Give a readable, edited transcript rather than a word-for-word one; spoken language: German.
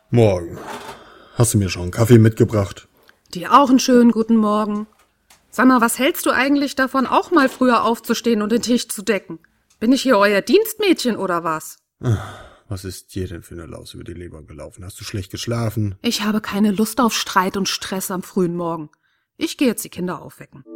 Morgen. Hast du mir schon einen Kaffee mitgebracht? Dir auch einen schönen guten Morgen. Sag mal, was hältst du eigentlich davon, auch mal früher aufzustehen und den Tisch zu decken? Bin ich hier euer Dienstmädchen oder was? Was ist dir denn für eine Laus über die Leber gelaufen? Hast du schlecht geschlafen? Ich habe keine Lust auf Streit und Stress am frühen Morgen. Ich gehe jetzt die Kinder aufwecken.